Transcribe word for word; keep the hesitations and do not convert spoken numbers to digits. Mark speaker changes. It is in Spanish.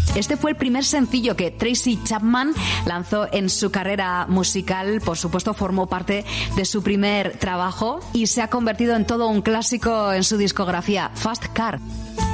Speaker 1: Este fue el primer sencillo que Tracy Chapman lanzó en su carrera musical. Por supuesto, formó parte de su primer trabajo y se ha convertido en todo un clásico en su discografía, Fast Car.